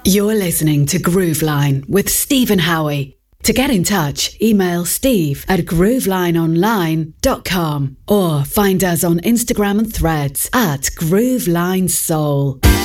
You're listening to Grooveline with Stephen Howie. To get in touch, email steve@groovelineonline.com or find us on Instagram and Threads @GroovelineSoul.